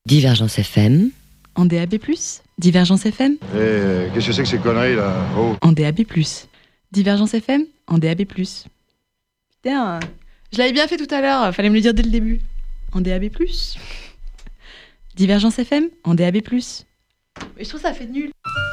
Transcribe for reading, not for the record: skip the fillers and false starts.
Divergence FM. En DAB+, Divergence FM. Qu'est-ce que c'est que ces conneries là? Oh. En DAB+, Divergence FM, en DAB+. Putain, je l'avais bien fait tout à l'heure, fallait me le dire dès le début. En DAB+, Divergence FM, en DAB+. Mais je trouve ça fait nul.